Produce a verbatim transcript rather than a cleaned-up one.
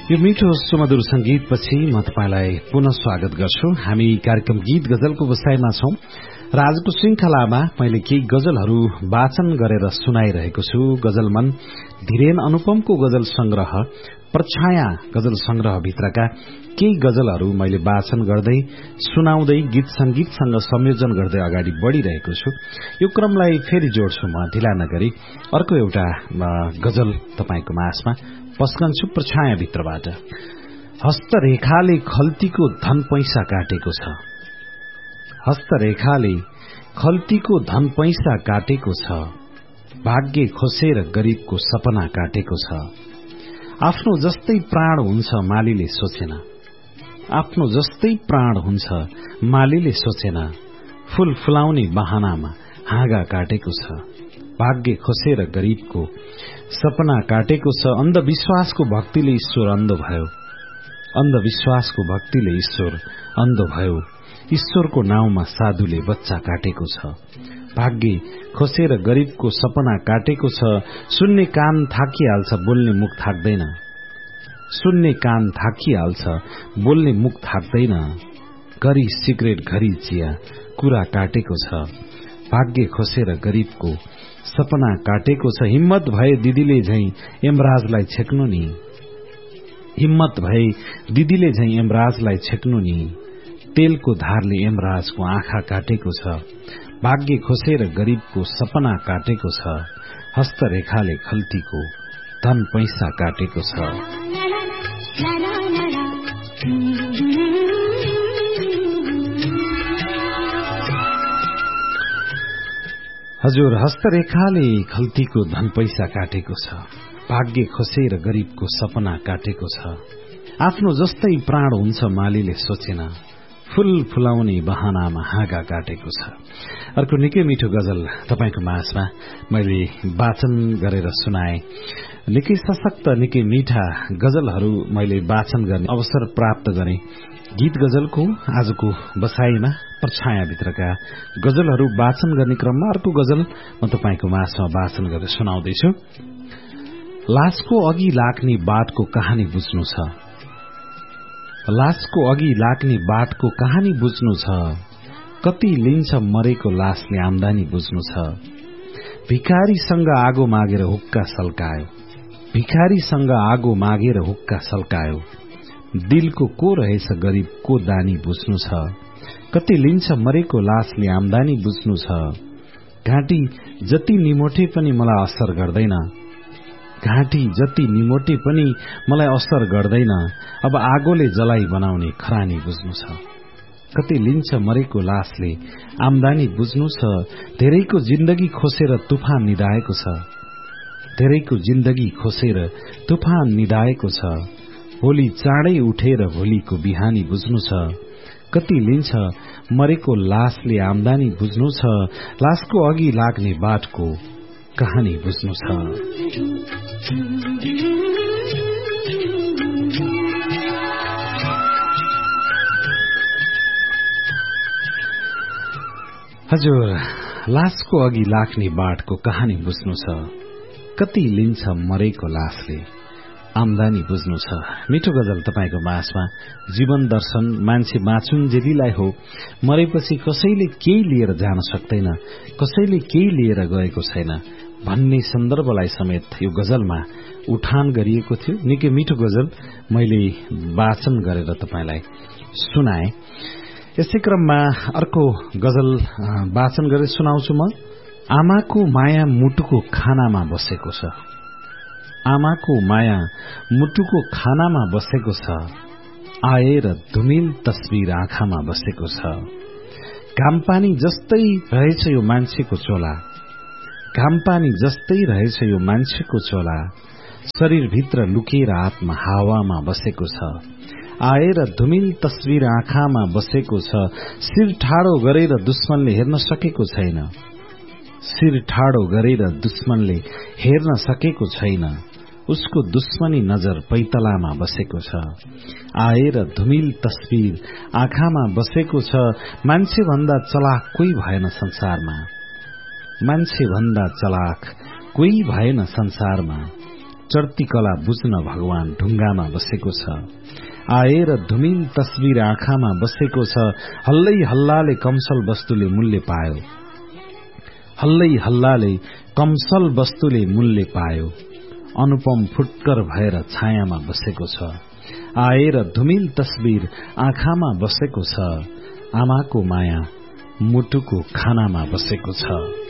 यो मिठो सुमधुर संगीतपछि म तपाईलाई पुनः स्वागत गर्छु। हामी कार्यक्रम गीत गजलको बसाइमा छौं र आजको श्रृंखलामा मैले केही गजलहरू वाचन गरेर सुनाइरहेको छु। गजल मन धीरेन अनुपमको गजल संग्रह प्रछाया गजल संग्रह भित्रका केही गजलहरू मैले वाचन गर्दै सुनाउँदै गीत संगीतसँग संयोजन गर्दै अगाडि बढ़िरहेको छु। यो क्रमलाई फेरि जोड्छु म ढिला नगरी। अर्को एउटा गजल तपाईको माझमा पस्कन्छु प्रछाया भित्रबाट। हस्तरेखाले खल्तीको धन पैसा काटेको छ, हस्तरेखाले खल्तीको धन पैसा काटेको छ, भाग्य खोसेर गरीबको सपना काटेको छ। आफ्नो जस्तै प्राण हुन्छ मालीले सोचेन, आफ्नो जस्तै प्राण हुन्छ मालीले सोचेन, फूल फुलाउने बहानामा हाँगा काटेको छ, भाग्य खोसेर गरीबको सपना काटेको छ। अन्धविश्वासको भक्तिले ईश्वर अन्ध भयो, अन्धविश्वासको भक्तिले ईश्वर अन्ध भयो, ईश्वरको नाउँमा साधुले बच्चा काटेको छ, भाग्य खोसेर गरीबको सपना काटेको छ। सुन्ने कान थाकिहाल्छ बोल्ने मुख थाक्दैन, सुन्ने कान थाकिहाल्छ बोल्ने मुख थाक्दैन, घरि सिगरेट घरि चिया कुरा काटेको छ, भाग्य खोसेर गरीबको सपना काटेको छ। हिम्मत भए दिदीले झै यमराजलाई छेक्नु नि, हिम्मत भए दिदीले झै यमराजलाई छेक्नु नि, तेलको धारले यमराजको आँखा काटेको छ, भाग्य खोसेर गरीबको सपना काटेको छ। हस्तरेखाले खल्तीको धन पैसा काटेको छ। हजुर, हस्तरेखाले खल्तीको धन पैसा काटेको छ, भाग्य खोसेर गरीबको सपना काटेको छ। आफ्नो जस्तै प्राण हुन्छ मालीले सोचेन, फूल फुलाउने बहानामा हाँगा काटेको छ। अर्को निकै मिठो गजल तपाईको माझमा मैले वाचन गरेर सुनाए। निकै सशक्त निकै मीठा गजलहरू मैले वाचन गर्ने अवसर प्राप्त गरे। गीत गजलको आजको बसाईमा प्रछाया भित्रका गजलहरू वाचन गर्ने क्रममा अर्को गजल म तपाईको माझमा वाचन गरेर सुनाउँदैछु। लासको अघि लाग्ने बाटको कहानी बुझ्नु छ, लासको अघि लाग्ने बाटको कहानी बुझ्नु छ, कति लिन्छ मरेको लासले आम्दानी बुझ्नु छ। भिखारीसँग आगो मागेर हुक्का सल्कायो, भिखारीसँग आगो मागेर हुक्का सल्कायो, दिलको को रहेछ गरीब को दानी बुझ्नु छ, कति लिन्छ मरेको लासले आम्दानी बुझ्नु छ। घाँटी जति निमोठे पनि मलाई असर गर्दैन, घाँटी जति निमोटे पनि मलाई असर गर्दैन, अब आगोले जलाई बनाउने खरानी बुझ्नु छ, कति लिन्छ मरेको लासले आम्दानी बुझ्नु छ। धेरैको जिन्दगी खोसेर तुफान निदाएको छ, धेरैको जिन्दगी खोसेर तुफान निदाएको छ, भोलि चाँडै उठेर भोलिको बिहानी बुझ्नु छ, कति लिन्छ मरेको लासले आम्दानी बुझ्नु छ। लासको अघि लाग्ने बाटको कहानी बुझ्नु छ। हजुर, लासको अघि लाग्ने बाटको कहानी बुझ्नु छ, कति लिन्छ मरेको लासले आम्दानी बुझ्नु छ। मिठो गजल तपाईको माझमा जीवन दर्शन मान्छे बाँचुन्जेलीलाई हो, मरेपछि कसैले केही लिएर जान सक्दैन, कसैले केही लिएर गएको छैन भन्ने सन्दर्भलाई समेत यो गजलमा उठान गरिएको थियो। निकै मिठो गजल मैले वाचन गरेर तपाईलाई सुनाए। यसै क्रममा अर्को गजल वाचन गरेर सुनाउँछु म। आमाको माया मुटुको खानामा बसेको छ, आमाको माया मुटुको खानामा बसेको छ, आएर धुमिल तस्बिर आँखामा बसेको छ। घामपानी जस्तै रहेछ यो मान्छेको चोला, घामपानी जस्तै रहेछ यो मान्छेको चोला, शरीरभित्र लुकेर आत्मा हावामा बसेको छ, आएर धुमिल तस्बिर आँखामा बसेको छ। शिर ठाडो गरेर दुश्मनले हेर्न सकेको छैन, शिर ठाडो गरेर दुश्मनले हेर्न सकेको छैन, उसको दुश्मनी नजर पैतलामा बसेको छ, आएर धुमिल तस्बिर आँखामा बसेको छ। मान्छे भन्दा चलाक कोही भएन संसारमा, मान्छे भन्दा चलाक कोही भएन संसारमा, चढ्ती कला बुझ्न भगवान ढुङ्गामा बसेको छ। आएर धुमिल तस्बिर आँखामा बसेको छ। हल्लै हल्लाले कमसल वस्तुले मूल्य पायो, हल्लै हल्लाले कमसल वस्तुले मूल्य पायो। अनुपम फुटकर भएर छायामा बसेको छ। आएर धुमिल तस्बिर आँखामा बसेको छ। आमाको माया मुटुको खानामा बसेको छ।